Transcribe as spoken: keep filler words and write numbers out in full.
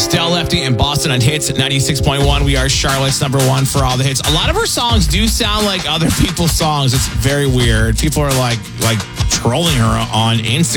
Del Lefty and Boston on Hits at ninety-six point one. We are Charlotte's number one for all the hits. A lot of her songs do sound like other people's songs. It's very weird. People are like like trolling her on Instagram.